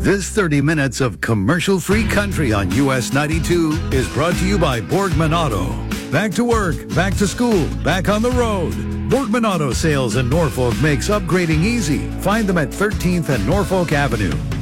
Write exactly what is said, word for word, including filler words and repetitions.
This thirty minutes of commercial-free country on U S ninety-two is brought to you by Borgman Auto. Back to work, back to school, back on the road. Borgman Auto Sales in Norfolk makes upgrading easy. Find them at thirteenth and Norfolk Avenue.